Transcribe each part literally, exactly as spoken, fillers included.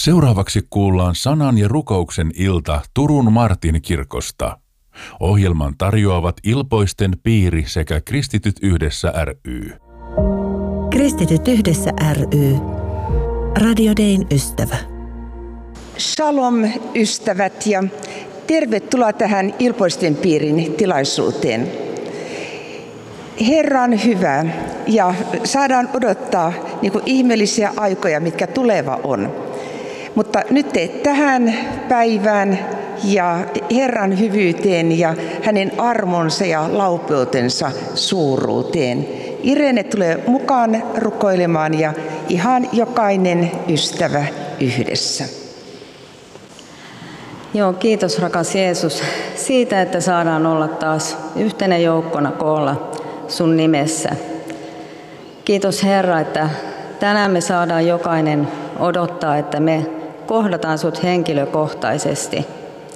Seuraavaksi kuullaan sanan ja rukouksen ilta Turun Martin kirkosta. Ohjelman tarjoavat Ilpoisten piiri sekä Kristityt yhdessä ry. Kristityt yhdessä ry. Radio Dayn ystävä. Shalom ystävät ja tervetuloa tähän Ilpoisten piirin tilaisuuteen. Herra on hyvä ja saadaan odottaa niin kuin ihmeellisiä aikoja, mitkä tuleva on. Mutta nyt tähän päivään ja Herran hyvyyteen ja hänen armonsa ja laupeutensa suuruuteen. Irene tulee mukaan rukoilemaan ja ihan jokainen ystävä yhdessä. Joo, kiitos rakas Jeesus siitä, että saadaan olla taas yhtenä joukkona koolla sun nimessä. Kiitos Herra, että tänään me saadaan jokainen odottaa, että me kohdataan sut henkilökohtaisesti.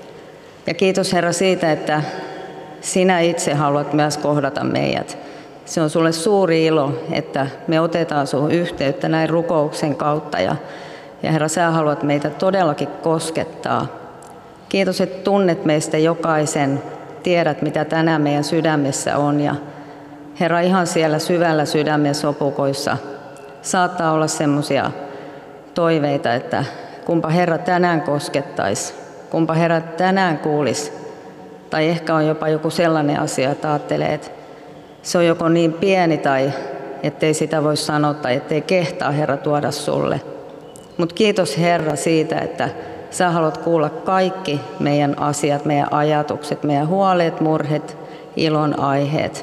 Ja kiitos Herra siitä, että sinä itse haluat myös kohdata meidät. Se on sulle suuri ilo, että me otetaan sun yhteyttä näin rukouksen kautta. Ja, ja Herra, sä haluat meitä todellakin koskettaa. Kiitos, että tunnet meistä jokaisen, tiedät mitä tänään meidän sydämessä on. Ja Herra, ihan siellä syvällä sydämen sopukoissa saattaa olla semmoisia toiveita, että kumpa Herra tänään koskettaisi, kumpa Herra tänään kuulisi. Tai ehkä on jopa joku sellainen asia, että ajattelee, että se on joko niin pieni tai ettei sitä voi sanoa tai ettei kehtaa Herra tuoda sulle. Mutta kiitos Herra siitä, että sä haluat kuulla kaikki meidän asiat, meidän ajatukset, meidän huolet, murhet, ilon aiheet.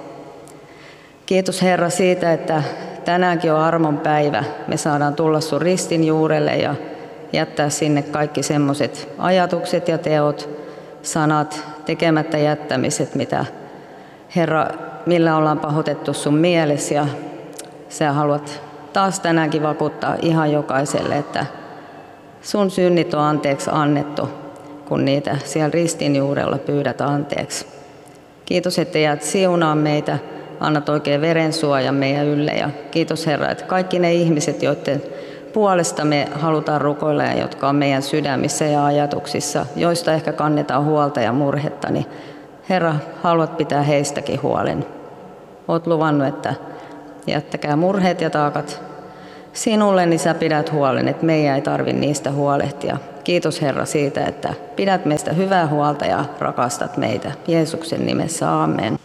Kiitos Herra siitä, että tänäänkin on armon päivä. Me saadaan tulla sun ristin juurelle ja jättää sinne kaikki semmoiset ajatukset ja teot, sanat, tekemättä jättämiset, mitä Herra, millä ollaan pahoitettu sun mielessä. Ja sä haluat taas tänäänkin vakuuttaa ihan jokaiselle, että sun synnit on anteeksi annettu, kun niitä siellä ristin juurella pyydät anteeksi. Kiitos, että jäät siunaa meitä. Annat oikein verensuojan meidän ylle ja kiitos Herra, että kaikki ne ihmiset, joiden puolesta me halutaan rukoilla ja jotka on meidän sydämissä ja ajatuksissa, joista ehkä kannetaan huolta ja murhetta, niin Herra, haluat pitää heistäkin huolen. Oot luvannut, että jättäkää murheet ja taakat sinulle, niin sä pidät huolen, että meidän ei tarvitse niistä huolehtia. Kiitos Herra siitä, että pidät meistä hyvää huolta ja rakastat meitä. Jeesuksen nimessä, aamen.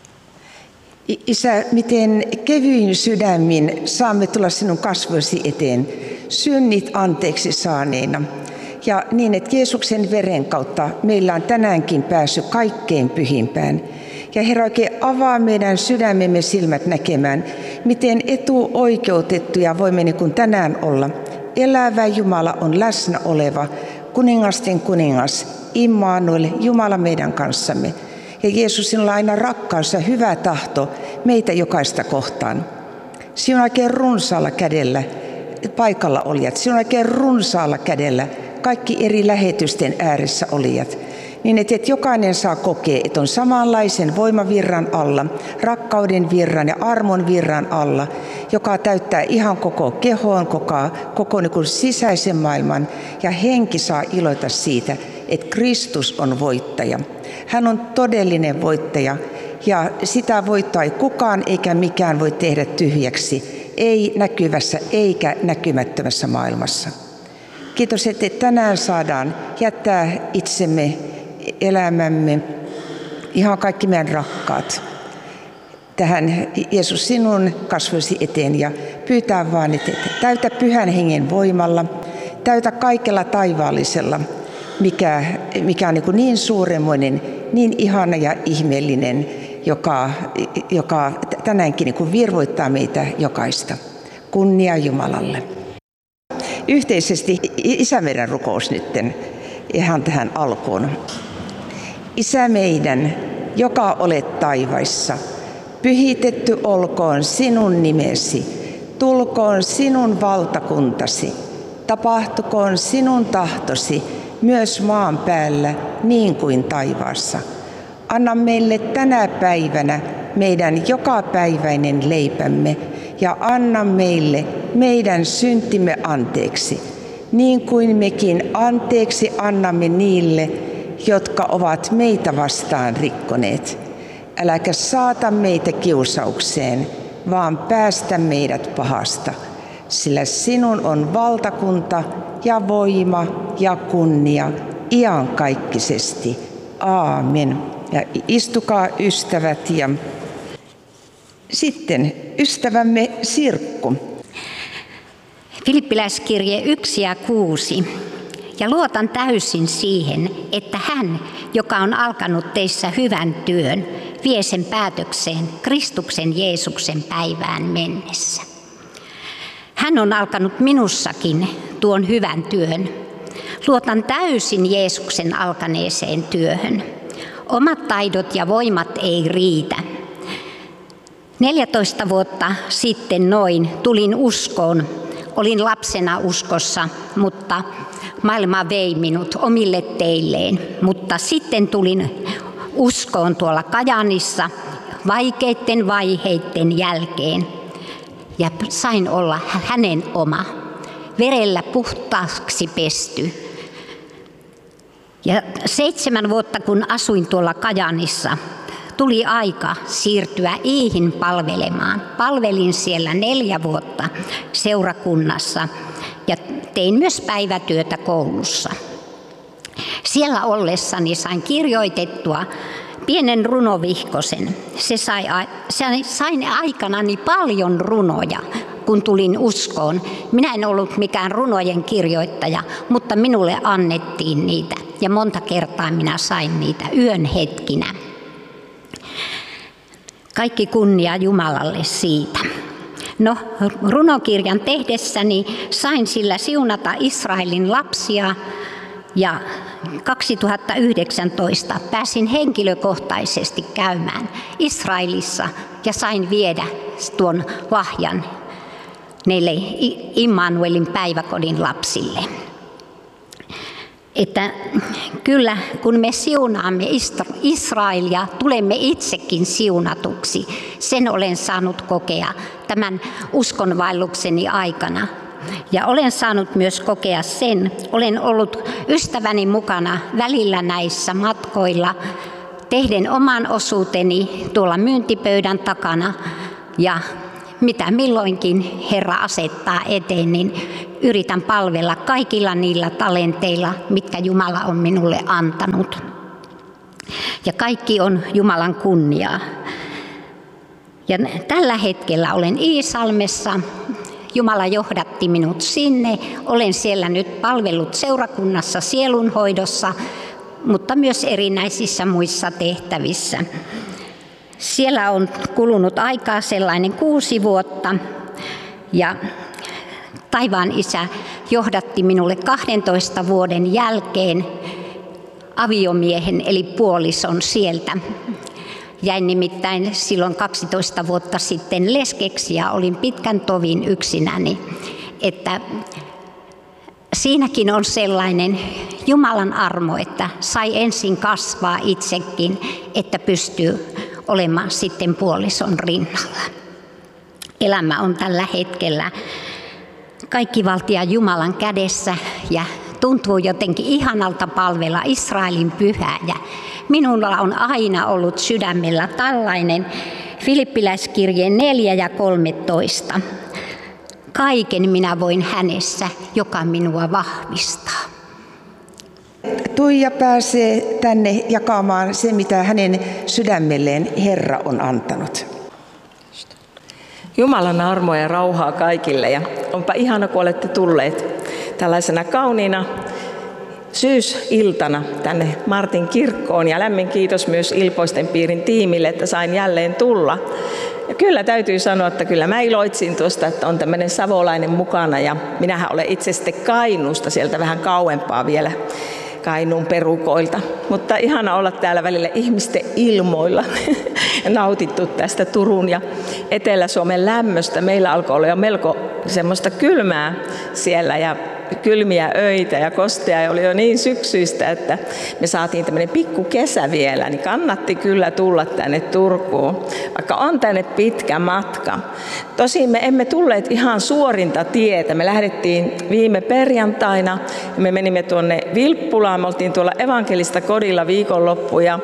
Isä, miten kevyin sydämin saamme tulla sinun kasvoisi eteen, synnit anteeksi saaneena. Ja niin, että Jeesuksen veren kautta meillä on tänäänkin päässyt kaikkein pyhimpään. Ja Herra, oikein avaa meidän sydämemme silmät näkemään, miten etuoikeutettuja voimme niin kuin tänään olla. Elävä Jumala on läsnä oleva, kuningasten kuningas, Immanuel, Jumala meidän kanssamme. Ja Jeesus, sinulla on aina rakkaus ja hyvä tahto meitä jokaista kohtaan. Sinun on oikein runsaalla kädellä paikalla olijat. Sinun on oikein runsaalla kädellä kaikki eri lähetysten ääressä olijat. Niin, että jokainen saa kokea, että on samanlaisen voimavirran alla, rakkauden virran ja armon virran alla, joka täyttää ihan koko kehoon, koko, koko niin kuin sisäisen maailman. Ja henki saa iloita siitä, että Kristus on voittaja. Hän on todellinen voittaja ja sitä voittoa ei kukaan eikä mikään voi tehdä tyhjäksi, ei näkyvässä eikä näkymättömässä maailmassa. Kiitos, että tänään saadaan jättää itsemme, elämämme, ihan kaikki meidän rakkaat tähän Jeesus sinun kasvoisi eteen ja pyytää vaan, että täytä pyhän hengen voimalla, täytä kaikella taivaallisella, mikä, mikä on niin, niin suuremmoinen, niin ihana ja ihmeellinen, joka, joka tänäänkin niin kuin virvoittaa meitä jokaista. Kunnia Jumalalle. Yhteisesti Isä meidän rukous nytten ihan tähän alkuun. Isä meidän, joka olet taivaissa, pyhitetty olkoon sinun nimesi, tulkoon sinun valtakuntasi, tapahtukoon sinun tahtosi myös maan päällä niin kuin taivaassa. Anna meille tänä päivänä meidän jokapäiväinen leipämme ja anna meille meidän syntimme anteeksi, niin kuin mekin anteeksi annamme niille, jotka ovat meitä vastaan rikkoneet. Äläkä saata meitä kiusaukseen, vaan päästä meidät pahasta, sillä sinun on valtakunta ja voima ja kunnia iankaikkisesti. Aamen. Ja istukaa ystävät. Ja sitten ystävämme Sirkku. Filippiläiskirje yksi ja kuusi. Ja luotan täysin siihen, että hän, joka on alkanut teissä hyvän työn, vie sen päätökseen Kristuksen Jeesuksen päivään mennessä. Hän on alkanut minussakin tuon hyvän työn. Luotan täysin Jeesuksen alkaneeseen työhön. Omat taidot ja voimat ei riitä. neljätoista vuotta sitten noin tulin uskoon. Olin lapsena uskossa, mutta maailma vei minut omille teilleen. Mutta sitten tulin uskoon tuolla Kajaanissa vaikeiden vaiheiden jälkeen. Ja sain olla hänen oma, verellä puhtaaksi pesty. Ja seitsemän vuotta kun asuin tuolla Kajaanissa, tuli aika siirtyä Iihin palvelemaan. Palvelin siellä neljä vuotta seurakunnassa ja tein myös päivätyötä koulussa. Siellä ollessani sain kirjoitettua pienen runovihkosen. Se sai, sain aikanani paljon runoja, kun tulin uskoon. Minä en ollut mikään runojen kirjoittaja, mutta minulle annettiin niitä ja monta kertaa minä sain niitä yön hetkinä. Kaikki kunnia Jumalalle siitä. No, runokirjan tehdessäni sain sillä siunata Israelin lapsia ja kaksituhattayhdeksäntoista pääsin henkilökohtaisesti käymään Israelissa ja sain viedä tuon lahjan neille Immanuelin päiväkodin lapsille. Että kyllä kun me siunaamme Israelia, tulemme itsekin siunatuksi. Sen olen saanut kokea tämän uskonvaellukseni aikana. Ja olen saanut myös kokea sen, olen ollut ystäväni mukana välillä näissä matkoilla, tehden oman osuuteni tuolla myyntipöydän takana ja mitä milloinkin Herra asettaa eteen, niin yritän palvella kaikilla niillä talenteilla, mitkä Jumala on minulle antanut. Ja kaikki on Jumalan kunniaa. Ja tällä hetkellä olen Iisalmessa. Jumala johdatti minut sinne. Olen siellä nyt palvellut seurakunnassa sielunhoidossa, mutta myös erinäisissä muissa tehtävissä. Siellä on kulunut aikaa sellainen kuusi vuotta ja taivaan Isä johdatti minulle kahdentoista vuoden jälkeen aviomiehen eli puolison sieltä. Jäin nimittäin silloin kaksitoista vuotta sitten leskeksi ja olin pitkän tovin yksinäni, että siinäkin on sellainen Jumalan armo, että sai ensin kasvaa itsekin, että pystyy olemaan sitten puolison rinnalla. Elämä on tällä hetkellä kaikkivaltia Jumalan kädessä ja tuntuu jotenkin ihanalta palvella Israelin pyhää. Ja minulla on aina ollut sydämellä tällainen Filippiläiskirje neljä ja kolmetoista. Kaiken minä voin hänessä, joka minua vahvistaa. Tuija pääsee tänne jakamaan se, mitä hänen sydämelleen Herra on antanut. Jumalan armoa ja rauhaa kaikille ja onpa ihana, kun olette tulleet tällaisena kauniina syysiltana tänne Martin kirkkoon ja lämmin kiitos myös Ilpoisten piirin tiimille, että sain jälleen tulla. Ja kyllä täytyy sanoa, että kyllä mä iloitsin tuosta, että on tämmöinen savolainen mukana ja minähän olen itse sitten Kainuusta sieltä vähän kauempaa vielä Kainuun perukoilta. Mutta ihana olla täällä välillä ihmisten ilmoilla ja nautittu tästä Turun ja Etelä-Suomen lämmöstä. Meillä alkoi olla jo melko semmoista kylmää siellä ja kylmiä öitä ja kostea ja oli jo niin syksyistä, että me saatiin tämmöinen pikku kesä vielä, niin kannatti kyllä tulla tänne Turkuun, vaikka on tänne pitkä matka. Tosin me emme tulleet ihan suorinta tietä. Me lähdettiin viime perjantaina ja me menimme tuonne Vilppulaan. Me oltiin tuolla evankelista kodilla viikonloppu ja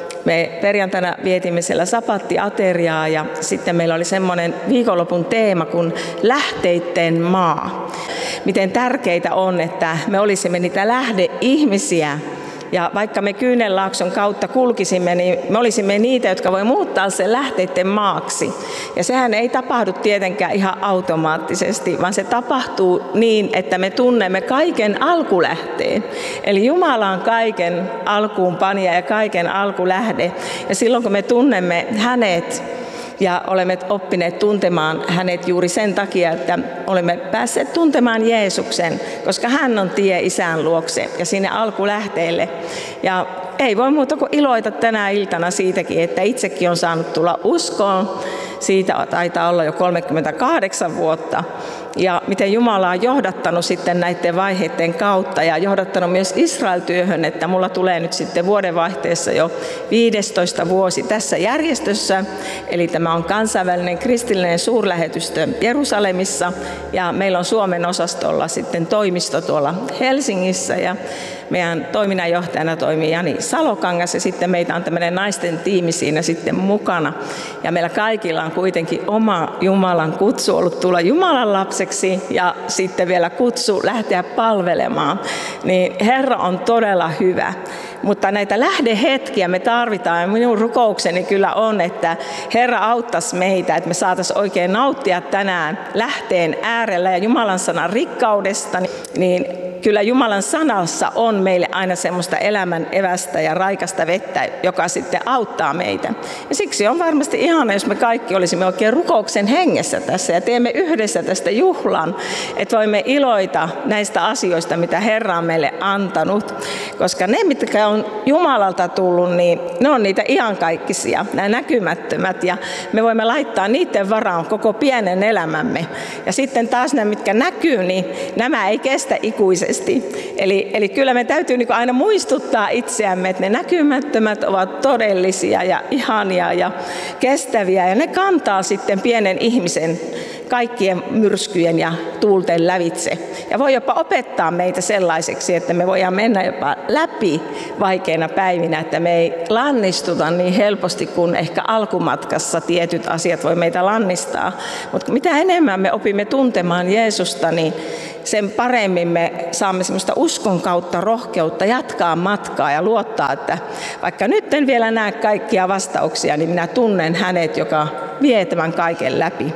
me perjantaina vietimme siellä sapattiateriaa ja sitten meillä oli semmoinen viikonlopun teema kuin lähteitten maa. Miten tärkeitä on, että me olisimme niitä lähdeihmisiä. Ja vaikka me Kyynenlaakson kautta kulkisimme, niin me olisimme niitä, jotka voi muuttaa sen lähteitten maaksi. Ja sehän ei tapahdu tietenkään ihan automaattisesti, vaan se tapahtuu niin, että me tunnemme kaiken alkulähteen. Eli Jumala on kaiken alkuunpanija ja kaiken alkulähde. Ja silloin kun me tunnemme hänet, ja olemme oppineet tuntemaan hänet juuri sen takia, että olemme päässeet tuntemaan Jeesuksen, koska hän on tie Isän luokse ja sinne alkulähteille. Ja ei voi muuta kuin iloita tänä iltana siitäkin, että itsekin on saanut tulla uskoon. Siitä taitaa olla jo kolmekymmentäkahdeksan vuotta. Ja miten Jumala on johdattanut sitten näiden vaiheiden kautta ja johdattanut myös Israel-työhön, että mulla tulee nyt sitten vuodenvaihteessa jo viidestoista vuosi tässä järjestössä. Eli tämä on kansainvälinen kristillinen suurlähetystö Jerusalemissa ja meillä on Suomen osastolla sitten toimisto tuolla Helsingissä ja meidän toiminnanjohtajana toimii Jani Salokangas ja sitten meitä on tämmöinen naisten tiimi siinä sitten mukana. Ja meillä kaikilla on kuitenkin oma Jumalan kutsu ollut tulla Jumalan lapseksi ja sitten vielä kutsu lähteä palvelemaan. Niin Herra on todella hyvä. Mutta näitä lähdehetkiä me tarvitaan ja minun rukoukseni kyllä on, että Herra auttaisi meitä, että me saataisiin oikein nauttia tänään lähteen äärellä ja Jumalan sanan rikkaudesta, niin kyllä Jumalan sanassa on meille aina semmoista elämän evästä ja raikasta vettä, joka sitten auttaa meitä. Ja siksi on varmasti ihana, jos me kaikki olisimme oikein rukouksen hengessä tässä ja teemme yhdessä tästä juhlan, että voimme iloita näistä asioista, mitä Herra on meille antanut. Koska ne, mitkä on Jumalalta tullut, niin ne on niitä iankaikkisia, nämä näkymättömät. Ja me voimme laittaa niiden varaan koko pienen elämämme. Ja sitten taas nämä, mitkä näkyy, niin nämä ei kestä ikuisesti. Eli, eli kyllä me täytyy niin kuin aina muistuttaa itseämme, että ne näkymättömät ovat todellisia ja ihania ja kestäviä. Ja ne kantaa sitten pienen ihmisen kaikkien myrskyjen ja tuulten lävitse. Ja voi jopa opettaa meitä sellaiseksi, että me voidaan mennä jopa läpi vaikeina päivinä, että me ei lannistuta niin helposti kuin ehkä alkumatkassa tietyt asiat voi meitä lannistaa. Mutta mitä enemmän me opimme tuntemaan Jeesusta, niin sen paremmin me saamme semmoista uskon kautta rohkeutta jatkaa matkaa ja luottaa, että vaikka nyt en vielä näe kaikkia vastauksia, niin minä tunnen hänet, joka vie tämän kaiken läpi.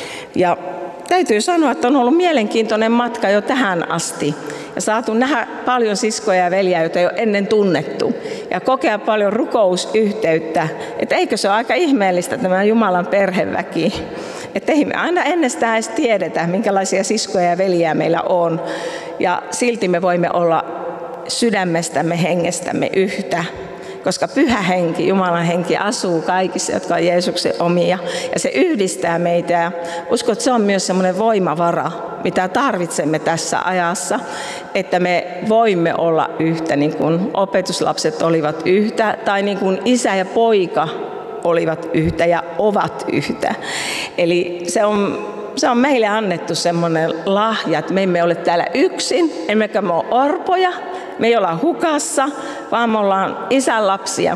Ja täytyy sanoa, että on ollut mielenkiintoinen matka jo tähän asti. Ja saatu nähdä paljon siskoja ja veljiä, joita ei ole ennen tunnettu. Ja kokea paljon rukousyhteyttä. Että eikö se ole aika ihmeellistä tämä Jumalan perheväki. Että ei me aina ennestään edes tiedetä, minkälaisia siskoja ja veljiä meillä on. Ja silti me voimme olla sydämestämme, hengestämme yhtä. Koska pyhä henki, Jumalan henki asuu kaikissa, jotka on Jeesuksen omia. Ja se yhdistää meitä. Ja uskon, että se on myös semmoinen voimavara, mitä tarvitsemme tässä ajassa. Että me voimme olla yhtä, niin kuin opetuslapset olivat yhtä. Tai niin kuin isä ja poika olivat yhtä ja ovat yhtä. Eli se on, se on meille annettu semmoinen lahja, että me emme ole täällä yksin, emmekä me ole orpoja. Me ei olla hukassa, vaan me ollaan isän lapsia.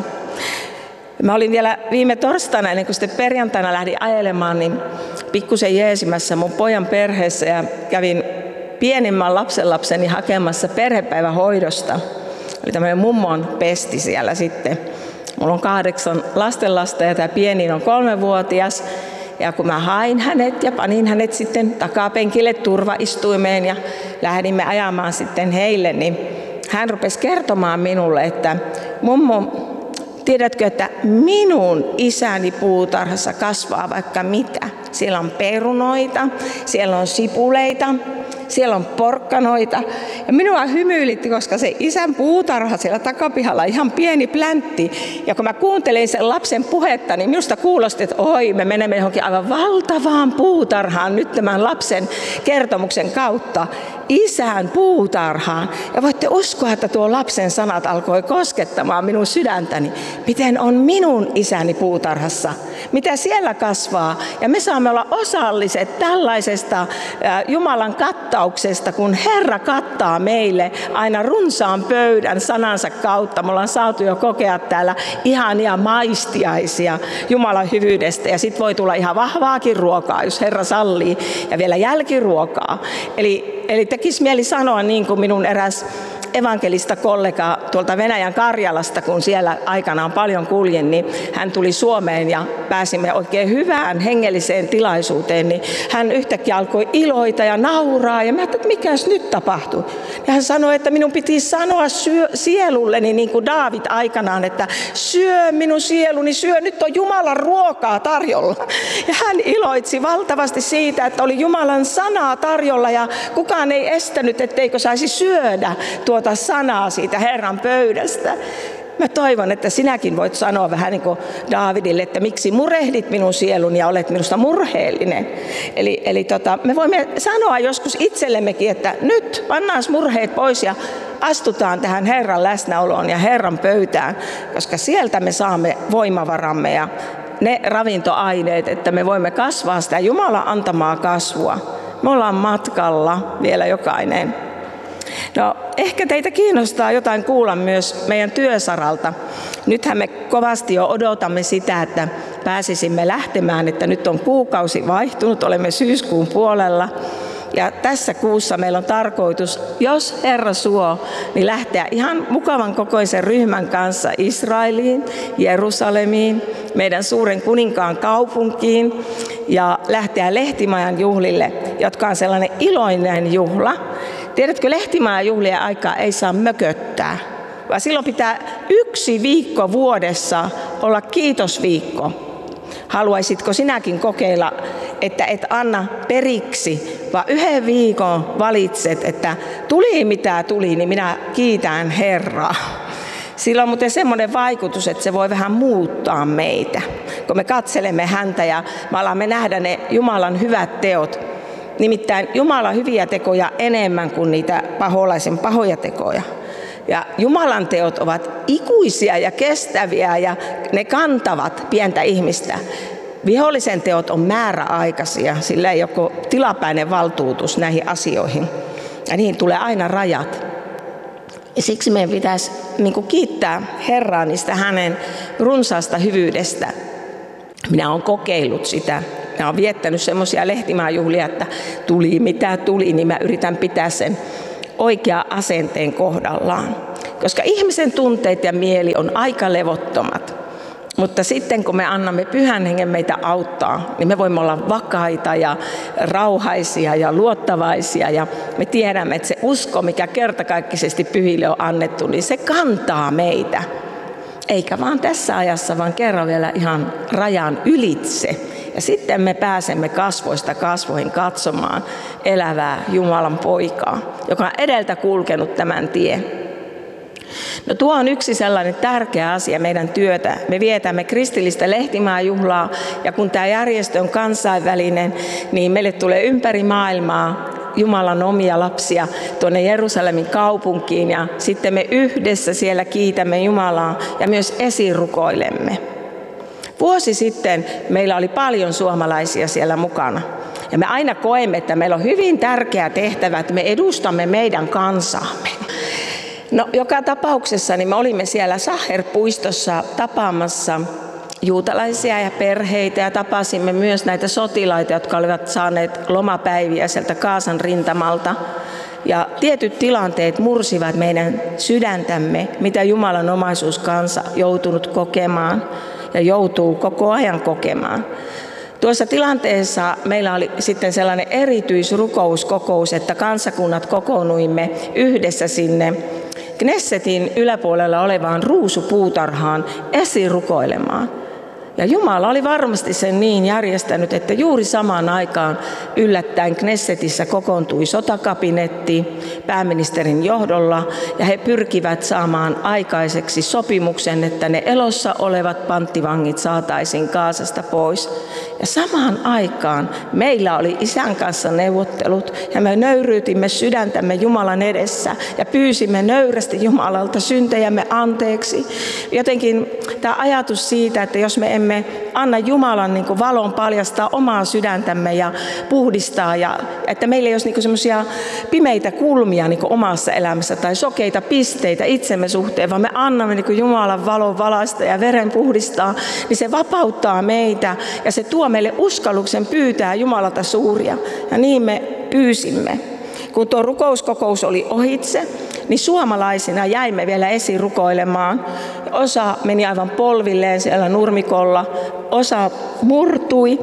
Mä olin vielä viime torstaina, ennen kuin sitten perjantaina lähdin ajelemaan, niin pikkusen jeesimässä mun pojan perheessä ja kävin pienimmän lapsenlapseni hakemassa perhepäivähoidosta. Oli tämmöinen mummon pesti siellä sitten. Mulla on kahdeksan lastenlasta ja tämä pienin on kolmevuotias. Ja kun mä hain hänet ja panin hänet sitten takapenkille turvaistuimeen ja lähdimme ajamaan sitten heille, niin hän rupesi kertomaan minulle, että mummo, tiedätkö, että minun isäni puutarhassa kasvaa vaikka mitä. siellä on perunoita, siellä on sipuleita, siellä on porkkanoita. Ja minua hymyilitti, koska se isän puutarha siellä takapihalla, ihan pieni pläntti. Ja kun mä kuuntelin sen lapsen puhetta, niin minusta kuulosti, että oi, me menemme johonkin aivan valtavaan puutarhaan nyt tämän lapsen kertomuksen kautta. Isän puutarhaan. Ja voitte uskoa, että tuo lapsen sanat alkoi koskettamaan minun sydäntäni. Miten on minun isäni puutarhassa? Mitä siellä kasvaa? Ja me saamme olla osalliset tällaisesta Jumalan kattauksesta, kun Herra kattaa meille aina runsaan pöydän sanansa kautta. Me ollaan saatu jo kokea täällä ihania maistiaisia Jumalan hyvyydestä. Ja sitten voi tulla ihan vahvaakin ruokaa, jos Herra sallii. Ja vielä jälkiruokaa. Eli, eli tekisi mieli sanoa niin kuin minun eräs evankelista kollega tuolta Venäjän Karjalasta, kun siellä aikanaan paljon kuljen, niin hän tuli Suomeen ja pääsimme oikein hyvään hengelliseen tilaisuuteen, niin hän yhtäkkiä alkoi iloita ja nauraa ja mä ajattelin, että mikäs nyt tapahtui. Ja hän sanoi, että minun piti sanoa syö, sielulleni niin kuin Daavid aikanaan, että syö minun sieluni, syö, nyt on Jumalan ruokaa tarjolla. Ja hän iloitsi valtavasti siitä, että oli Jumalan sanaa tarjolla ja kukaan ei estänyt, etteikö saisi syödä tuota sanaa siitä Herran pöydästä. Mä toivon, että sinäkin voit sanoa vähän niin kuin Daavidille, että miksi murehdit minun sieluni ja olet minusta murheellinen. Eli, eli tota, me voimme sanoa joskus itsellemmekin, että nyt pannaan murheet pois ja astutaan tähän Herran läsnäoloon ja Herran pöytään, koska sieltä me saamme voimavaramme ja ne ravintoaineet, että me voimme kasvaa sitä Jumalan antamaa kasvua. Me ollaan matkalla vielä jokainen. No, ehkä teitä kiinnostaa jotain kuulla myös meidän työsaralta. Nythän me kovasti jo odotamme sitä, että pääsisimme lähtemään, että nyt on kuukausi vaihtunut, olemme syyskuun puolella. Ja tässä kuussa meillä on tarkoitus, jos Herra suo, niin lähteä ihan mukavan kokoisen ryhmän kanssa Israeliin, Jerusalemiin, meidän suuren kuninkaan kaupunkiin ja lähteä Lehtimajan juhlille, jotka on sellainen iloinen juhla. Tiedätkö, Lehtimajan juhlien aikaa ei saa mököttää, vaan silloin pitää yksi viikko vuodessa olla kiitosviikko. Haluaisitko sinäkin kokeilla, että et anna periksi, vaan yhden viikon valitset, että tuli mitä tuli, niin minä kiitän Herraa. Sillä on muuten semmoinen vaikutus, että se voi vähän muuttaa meitä. Kun me katselemme häntä ja me alamme nähdä ne Jumalan hyvät teot, nimittäin Jumalan hyviä tekoja enemmän kuin niitä paholaisen pahoja tekoja. Ja Jumalan teot ovat ikuisia ja kestäviä ja ne kantavat pientä ihmistä. Vihollisen teot on määräaikaisia, sillä ei ole tilapäinen valtuutus näihin asioihin. Ja niihin tulee aina rajat. Ja siksi meidän pitäisi niin kuin kiittää Herraa niistä hänen runsaasta hyvyydestä. Minä olen kokeillut sitä. Minä olen viettänyt semmoisia lehtimaajuhlia, että tuli mitä tuli, niin mä yritän pitää sen oikea asenteen kohdallaan. Koska ihmisen tunteet ja mieli on aika levottomat. Mutta sitten kun me annamme Pyhän Hengen meitä auttaa, niin me voimme olla vakaita ja rauhaisia ja luottavaisia. Ja me tiedämme, että se usko, mikä kertakaikkisesti pyhille on annettu, niin se kantaa meitä. Eikä vaan tässä ajassa, vaan kerran vielä ihan rajan ylitse. Ja sitten me pääsemme kasvoista kasvoihin katsomaan elävää Jumalan poikaa, joka on edeltä kulkenut tämän tien. No tuo on yksi sellainen tärkeä asia meidän työtä. Me vietämme kristillistä lehtimaajuhlaa ja kun tämä järjestö on kansainvälinen, niin meille tulee ympäri maailmaa Jumalan omia lapsia tuonne Jerusalemin kaupunkiin ja sitten me yhdessä siellä kiitämme Jumalaa ja myös esirukoilemme. Vuosi sitten meillä oli paljon suomalaisia siellä mukana. Ja me aina koemme, että meillä on hyvin tärkeä tehtävä, että me edustamme meidän kansaamme. No, joka tapauksessa niin me olimme siellä Saher-puistossa tapaamassa juutalaisia ja perheitä ja tapasimme myös näitä sotilaita, jotka olivat saaneet lomapäiviä sieltä Gazan rintamalta. Ja tietyt tilanteet mursivat meidän sydäntämme, mitä Jumalan omaisuuskansa joutunut kokemaan ja joutuu koko ajan kokemaan. Tuossa tilanteessa meillä oli sitten sellainen erityisrukouskokous, että kansakunnat kokoonnuimme yhdessä sinne Knessetin yläpuolella olevaan ruusupuutarhaan esirukoilemaan. Ja Jumala oli varmasti sen niin järjestänyt, että juuri samaan aikaan yllättäen Knessetissä kokoontui sotakabinetti pääministerin johdolla ja he pyrkivät saamaan aikaiseksi sopimuksen, että ne elossa olevat panttivangit saataisiin Gazasta pois. Ja samaan aikaan meillä oli isän kanssa neuvottelut ja me nöyryytimme sydäntämme Jumalan edessä ja pyysimme nöyrästi Jumalalta syntejämme anteeksi. Jotenkin tämä ajatus siitä, että jos me emme anna Jumalan niin kuin valon paljastaa omaa sydäntämme ja puhdistaa, ja että meillä ei olisi niin semmoisia pimeitä kulmia niin kuin omassa elämässä tai sokeita pisteitä itsemme suhteen, vaan me annamme niin kuin Jumalan valon valaista ja veren puhdistaa, niin se vapauttaa meitä ja se tuo meille uskalluksen pyytää Jumalalta suuria. Ja niin me pyysimme. Kun tuo rukouskokous oli ohitse, niin suomalaisina jäimme vielä esirukoilemaan. Osa meni aivan polvilleen siellä nurmikolla, osa murtui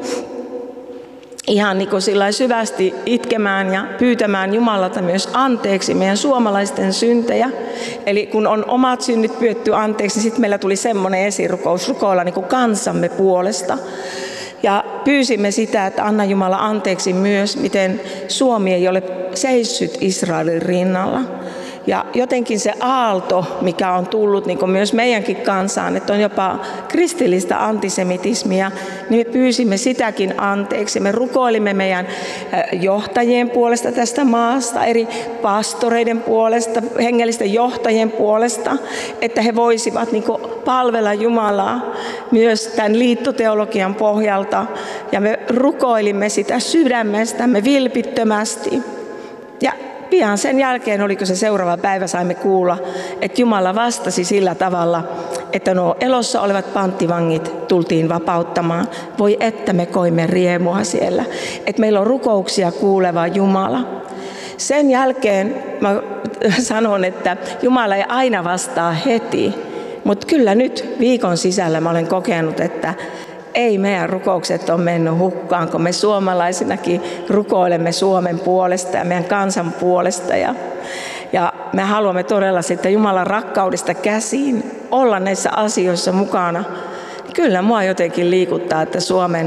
ihan niin kuin sillä syvästi itkemään ja pyytämään Jumalalta myös anteeksi meidän suomalaisten syntejä. Eli kun on omat synnit pyydetty anteeksi, niin sitten meillä tuli semmoinen esirukous rukoilla niin kuin kansamme puolesta. Ja pyysimme sitä, että anna Jumala anteeksi myös, miten Suomi ei ole seissyt Israelin rinnalla. Ja jotenkin se aalto, mikä on tullut niin kuin myös meidänkin kansaan, että on jopa kristillistä antisemitismia, niin me pyysimme sitäkin anteeksi. Me rukoilimme meidän johtajien puolesta tästä maasta, eri pastoreiden puolesta, hengellisten johtajien puolesta, että he voisivat niin kuin palvella Jumalaa myös tämän liittoteologian pohjalta. Ja me rukoilimme sitä sydämestämme vilpittömästi. Ja pian sen jälkeen, oliko se seuraava päivä, saimme kuulla, että Jumala vastasi sillä tavalla, että nuo elossa olevat panttivangit tultiin vapauttamaan. Voi että me koimme riemua siellä, että meillä on rukouksia kuuleva Jumala. Sen jälkeen mä sanon, että Jumala ei aina vastaa heti, mutta kyllä nyt viikon sisällä mä olen kokenut, että ei meidän rukoukset ole mennyt hukkaan, kun me suomalaisinakin rukoilemme Suomen puolesta ja meidän kansan puolesta. Ja, ja me haluamme todella sitten Jumalan rakkaudesta käsiin olla näissä asioissa mukana. Kyllä mua jotenkin liikuttaa, että Suomen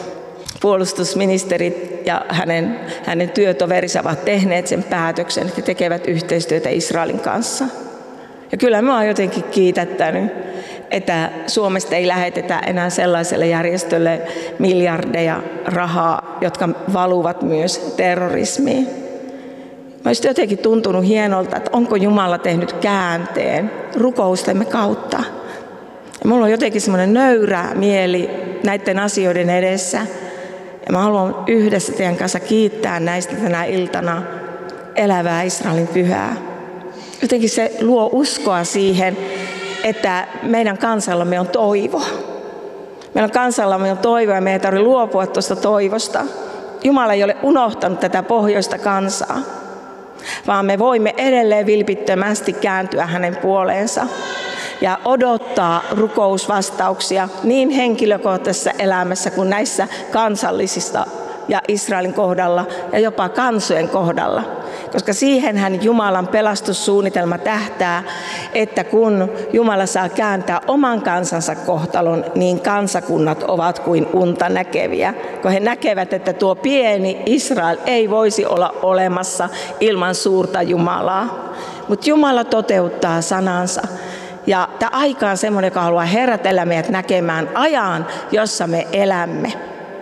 puolustusministerit ja hänen, hänen työtoverinsa ovat tehneet sen päätöksen, että tekevät yhteistyötä Israelin kanssa. Ja kyllä minua on jotenkin kiitättänyt, että Suomesta ei lähetetä enää sellaiselle järjestölle miljardeja rahaa, jotka valuvat myös terrorismiin. Olisi jotenkin tuntunut hienolta, että onko Jumala tehnyt käänteen rukoustemme kautta. Ja minulla on jotenkin semmoinen nöyrä mieli näiden asioiden edessä. Ja mä haluan yhdessä teidän kanssa kiittää näistä tänä iltana elävää Israelin pyhää. Jotenkin se luo uskoa siihen, että meidän kansallamme on toivo. Meidän kansallamme on toivo ja meidän ei tarvitse luopua tuosta toivosta. Jumala ei ole unohtanut tätä pohjoista kansaa, vaan me voimme edelleen vilpittömästi kääntyä hänen puoleensa ja odottaa rukousvastauksia niin henkilökohtaisessa elämässä kuin näissä kansallisissa ja Israelin kohdalla ja jopa kansojen kohdalla. Koska siihenhän Jumalan pelastussuunnitelma tähtää, että kun Jumala saa kääntää oman kansansa kohtalon, niin kansakunnat ovat kuin unta näkeviä. Kun he näkevät, että tuo pieni Israel ei voisi olla olemassa ilman suurta Jumalaa. Mutta Jumala toteuttaa sanansa. Ja tämä aika on semmoinen, joka haluaa herätellä meidät näkemään ajan, jossa me elämme.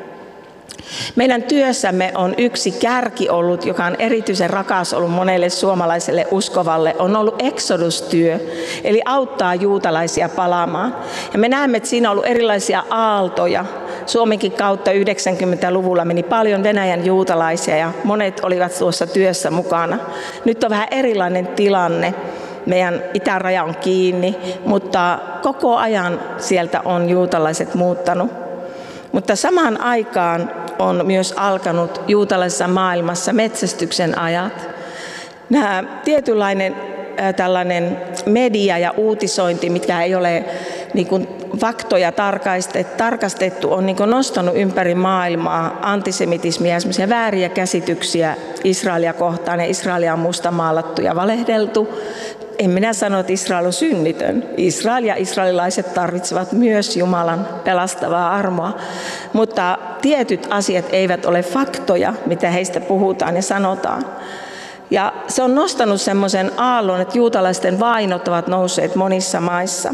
Meidän työssämme on yksi kärki ollut, joka on erityisen rakas ollut monelle suomalaiselle uskovalle, on ollut exodustyö, eli auttaa juutalaisia palaamaan. Ja me näemme, että siinä on ollut erilaisia aaltoja. Suomenkin kautta yhdeksänkymmentäluvulla meni paljon Venäjän juutalaisia ja monet olivat tuossa työssä mukana. Nyt on vähän erilainen tilanne. Meidän itäraja on kiinni, mutta koko ajan sieltä on juutalaiset muuttanut. Mutta samaan aikaan on myös alkanut juutalaisessa maailmassa metsästyksen ajat. Nämä tietynlainen äh, tällainen media ja uutisointi, mitkä ei ole niin kuin faktoja tarkastettu, on niin kuin nostanut ympäri maailmaa antisemitismiä ja semmoisia vääriä käsityksiä Israelia kohtaan, ja Israelia on mustamaalattu ja valehdeltu. En minä sano, että Israel on synnitön. Israel ja israelilaiset tarvitsevat myös Jumalan pelastavaa armoa. Mutta tietyt asiat eivät ole faktoja, mitä heistä puhutaan ja sanotaan. Ja se on nostanut semmoisen aallon, että juutalaisten vainot ovat nousseet monissa maissa.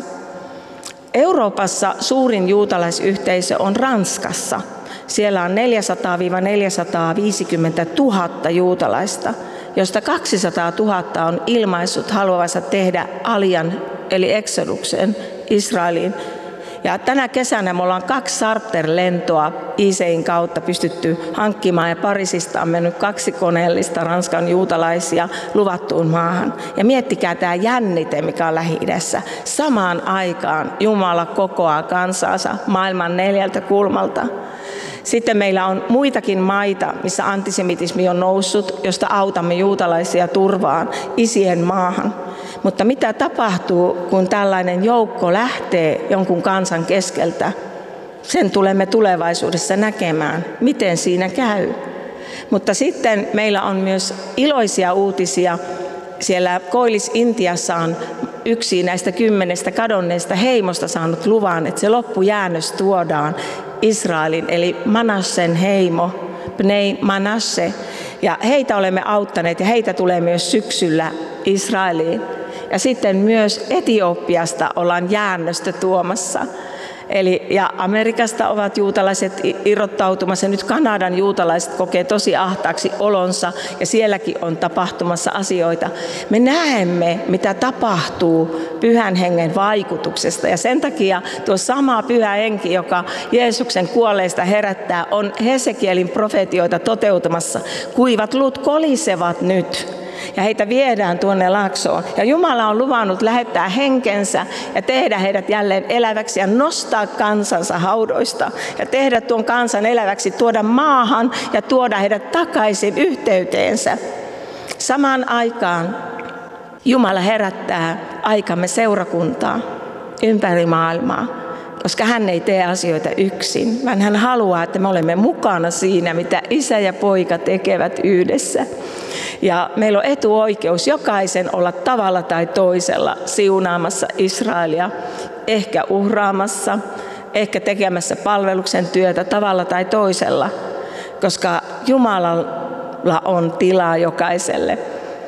Euroopassa suurin juutalaisyhteisö on Ranskassa. Siellä on neljäsataa neljäsataaviisikymmentä tuhatta juutalaista, josta kaksisataatuhatta on ilmaissut haluavansa tehdä alian eli eksoduksen Israeliin. Ja tänä kesänä me ollaan kaksi charterlentoa I C I:n kautta pystytty hankkimaan, ja Pariisista on mennyt kaksi koneellista Ranskan juutalaisia luvattuun maahan. Ja miettikää tämä jännite, mikä on Lähi-idässä. Samaan aikaan Jumala kokoaa kansansa maailman neljältä kulmalta. Sitten meillä on muitakin maita, missä antisemitismi on noussut, josta autamme juutalaisia turvaan isien maahan. Mutta mitä tapahtuu, kun tällainen joukko lähtee jonkun kansan keskeltä? Sen tulemme tulevaisuudessa näkemään, miten siinä käy. Mutta sitten meillä on myös iloisia uutisia. Siellä Koillis-Intiassa on yksi näistä kymmenestä kadonneesta heimosta saanut luvan, että se loppujäännös tuodaan Israelin, eli Manassen heimo, Bnei Manasse. Ja heitä olemme auttaneet, ja heitä tulee myös syksyllä Israeliin. Ja sitten myös Etiopiasta ollaan jäännöstä tuomassa. Eli, ja Amerikasta ovat juutalaiset irrottautumassa. Nyt Kanadan juutalaiset kokee tosi ahtaaksi olonsa, ja sielläkin on tapahtumassa asioita. Me näemme, mitä tapahtuu Pyhän Hengen vaikutuksesta. Ja sen takia tuo sama Pyhä Henki, joka Jeesuksen kuolleista herättää, on Hesekielin profetioita toteutumassa. Kuivat luut kolisevat nyt. Ja heitä viedään tuonne laaksoon. Ja Jumala on luvannut lähettää henkensä ja tehdä heidät jälleen eläväksi ja nostaa kansansa haudoista. Ja tehdä tuon kansan eläväksi, tuoda maahan ja tuoda heidät takaisin yhteyteensä. Samaan aikaan Jumala herättää aikamme seurakuntaa ympäri maailmaa, koska hän ei tee asioita yksin, vaan hän haluaa, että me olemme mukana siinä, mitä isä ja poika tekevät yhdessä. Ja meillä on etuoikeus jokaisen olla tavalla tai toisella siunaamassa Israelia, ehkä uhraamassa, ehkä tekemässä palveluksen työtä tavalla tai toisella, koska Jumalalla on tilaa jokaiselle.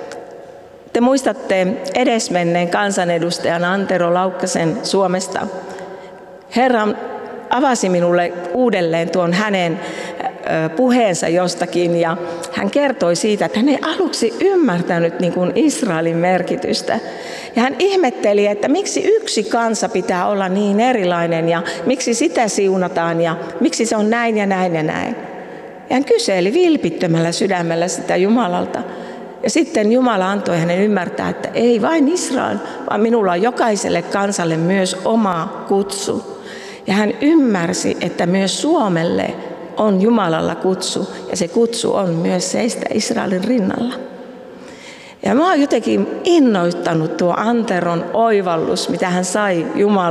Te muistatte edesmenneen kansanedustajan Antero Laukkasen Suomesta. Herra avasi minulle uudelleen tuon hänen puheensa jostakin, ja hän kertoi siitä, että hän ei aluksi ymmärtänyt niin kuin Israelin merkitystä. Ja hän ihmetteli, että miksi yksi kansa pitää olla niin erilainen, ja miksi sitä siunataan, ja miksi se on näin ja näin ja näin. Ja hän kyseli vilpittömällä sydämellä sitä Jumalalta. Ja sitten Jumala antoi hänen ymmärtää, että ei vain Israel, vaan minulla on jokaiselle kansalle myös oma kutsu. Ja hän ymmärsi, että myös Suomelle on Jumalalla kutsu, ja se kutsu on myös seistä Israelin rinnalla. Ja mä oon jotenkin innoittanut tuo Anteron oivallus, mitä hän sai Jumalaa.